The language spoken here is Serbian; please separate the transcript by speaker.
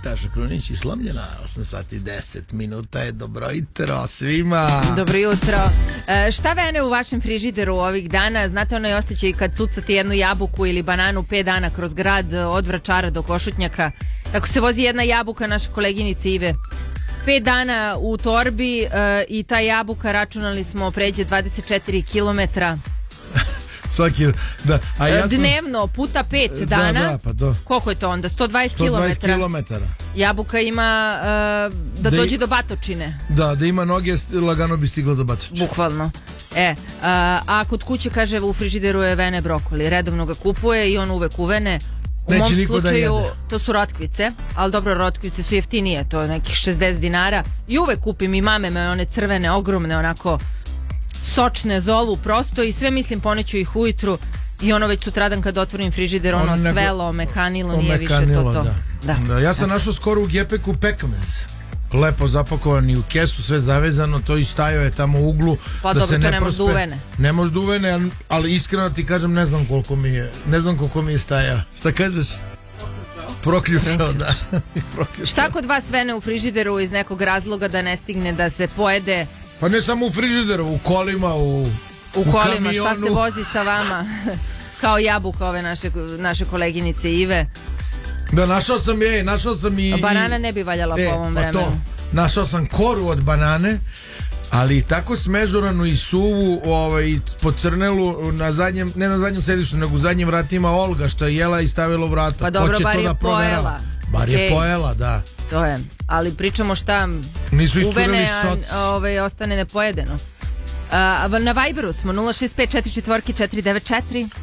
Speaker 1: Nataša Krunić i Slomljena. 8 sati 10 minuta je. Dobro jutro svima.
Speaker 2: Dobro jutro. Šta vene u vašem frižideru ovih dana? Znate onaj osjećaj kad cucate jednu jabuku ili bananu 5 dana kroz grad od Vračara do Košutnjaka? Tako se vozi jedna jabuka naše koleginice Ive. 5 dana u torbi i ta jabuka, računali smo, pređe 24 kilometra.
Speaker 1: Svaki, da. A ja sam...
Speaker 2: Dnevno puta 5 dana.
Speaker 1: Da, pa to.
Speaker 2: Koliko je to onda? 120
Speaker 1: kilometara. Jabuka
Speaker 2: ima da dođe do Batočine.
Speaker 1: Da ima noge, lagano bi stigla do Batočine.
Speaker 2: Bukvalno. A kod kuće, kaže, u frižideru je vene brokoli. Redovno ga kupuje i on uvek uvene. U mom slučaju to su rotkvice, ali dobro, rotkvice su jeftinije, to je nekih 60 dinara. I uvek kupim i mame me one crvene, ogromne, onako sočne, zovu prosto i sve mislim poneću ih ujutru i ono već sutradan kad otvorim frižider, ono svelo, omekanilo, nije više to.
Speaker 1: Da. Ja sam našao skoro u Gepeku pekmez. Lepo zapakovan i u kesu, sve zavezano, to i stajao je tamo u uglu.
Speaker 2: Pa da dobro, se to ne može da uvene.
Speaker 1: Ne može da uvene, ali iskreno ti kažem, ne znam koliko mi je stajao. Šta kažeš? Proključao, da.
Speaker 2: Šta kod vas vene u frižideru iz nekog razloga da ne stigne da se pojede?
Speaker 1: Pa ne samo u frižideru, u kolima, u
Speaker 2: kolima,
Speaker 1: kamionu.
Speaker 2: Šta se vozi sa vama? Kao jabuka ove naše koleginice Ive.
Speaker 1: Da, našao sam i...
Speaker 2: Banana ne bi valjala po ovom vremenu.
Speaker 1: Našao sam koru od banane, ali tako smežuranu i suvu, pocrnelu na zadnjem, ne na zadnjem sedištu, nego u zadnjim vratima Olga, što je jela i stavila u vrata.
Speaker 2: Pa dobro, bar je pojela.
Speaker 1: Bar je pojela, da.
Speaker 2: To je, ali pričamo šta uvene, ostane nepojedeno. Na Viberu smo 065 44 494